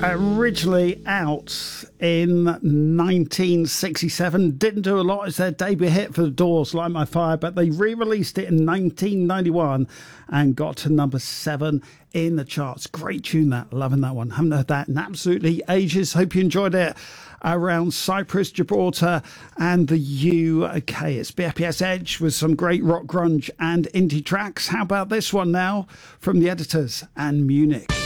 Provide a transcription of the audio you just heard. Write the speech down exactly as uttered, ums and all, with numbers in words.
Originally out in nineteen sixty-seven, didn't do a lot as their debut hit for the Doors, Light My Fire, but they re-released it in nineteen ninety-one and got to number seven in the charts. Great tune, that. Loving that one. Haven't heard that in absolutely ages. Hope you enjoyed it around Cyprus, Gibraltar and the U K. It's B F P S Edge with some great rock, grunge and indie tracks. How about this one now from The Editors and Munich?